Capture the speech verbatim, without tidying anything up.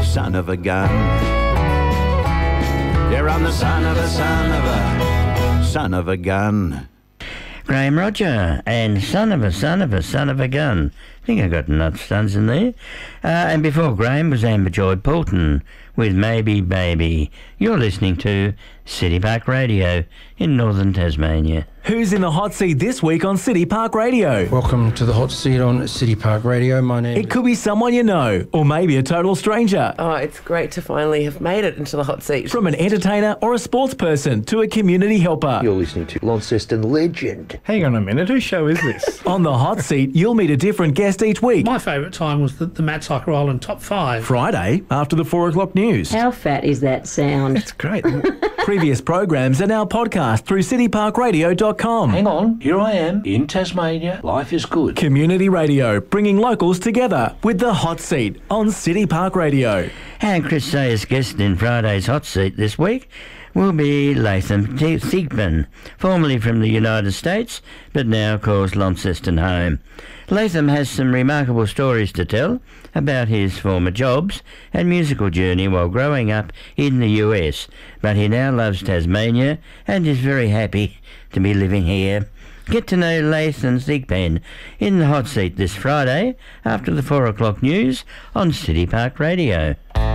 son of a gun. Yeah, I'm the son of a son of a son of a gun. Graham Roger and son of a son of a son of a gun. I think I got nuts sons in there. Uh, and before Graham was Amber Joy Poulton with Maybe Baby. You're listening to City Park Radio in northern Tasmania. Who's in the hot seat this week on City Park Radio? Welcome to the hot seat on City Park Radio. My name It could be someone you know, or maybe a total stranger. Oh, it's great to finally have made it into the hot seat. From an entertainer or a sports person to a community helper. You're listening to Launceston legend. Hang on a minute, whose show is this? On the hot seat, you'll meet a different guest each week. My favourite time was the, the Matt Cycle Island Top five. Friday, after the four o'clock news. How fat is that sound? It's great. Previous programs are now podcast through city park radio dot com. Hang on, here I am in Tasmania. Life is good. Community radio, bringing locals together with the hot seat on City Park Radio. And Chris Sayers' guest in Friday's hot seat this week will be Latham Thigpen, formerly from the United States, but now calls Launceston home. Latham has some remarkable stories to tell about his former jobs and musical journey while growing up in the U S, but he now loves Tasmania and is very happy to be living here. Get to know Latham Thigpen in the hot seat this Friday after the four o'clock news on City Park Radio.